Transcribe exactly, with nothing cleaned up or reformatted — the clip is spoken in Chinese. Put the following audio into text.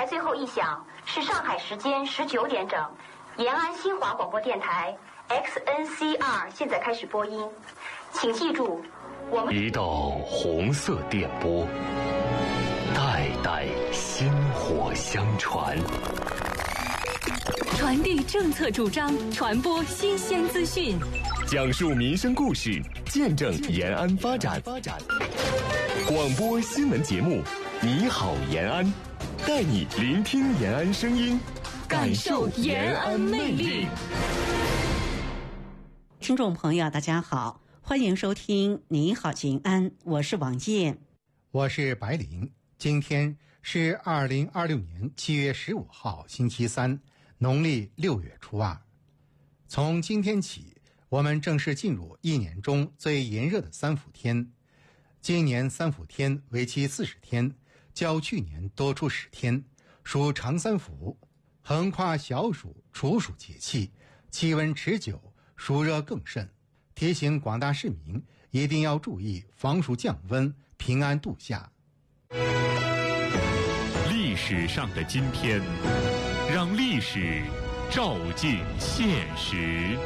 台最后一响是上海时间十九点整，延安新华广播电台 X N C R 现在开始播音，请记住，我们一道红色电波，代代薪火相传， 传递政策主张，传播新鲜资讯， 讲述民生故事，见证延安发展。广播新闻节目，你好延安，带你聆听延安声音，感受延安魅力。 听众朋友大家好，欢迎收听你好延安，我是王燕， 我是白灵。今天是二零二六年七月十五号星期三，农历六月初二。从今天起，我们正式进入一年中最炎热的三伏天。今年三伏天为期四十天，较去年多出十天，属长三伏，横跨小暑、处暑节气，气温持久，暑热更甚。提醒广大市民一定要注意防暑降温，平安度夏。 历史上的今天，让历史照进现实。